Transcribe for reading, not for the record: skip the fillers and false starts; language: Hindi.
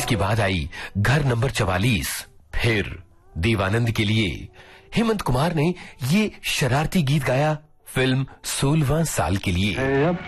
उसके बाद आई घर नंबर 44। फिर देवानंद के लिए हेमंत कुमार ने ये शरारती गीत गाया फिल्म 16वां साल के लिए।